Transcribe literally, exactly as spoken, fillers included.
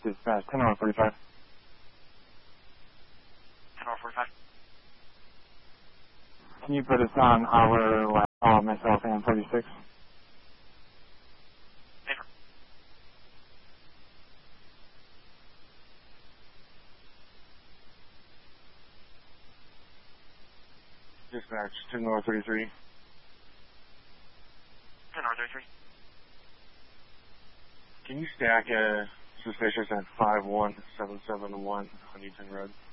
Dispatch, ten hour forty-five. ten hour forty-five. Can you put us on our last call, myself and thirty-six? Paper. Dispatch, ten hour thirty-three. ten hour thirty-three. Can you stack a suspicious at five one seven seven one Huntington Road?